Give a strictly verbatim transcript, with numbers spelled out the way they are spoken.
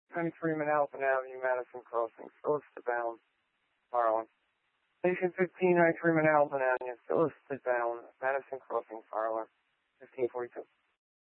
ten Freeman Alpin Avenue, Madison Crossing, solicited bound, Harlan. Station fifteen, nine Freeman Alpin Avenue, solicited bound, Madison Crossing, Harlan, fifteen forty-two.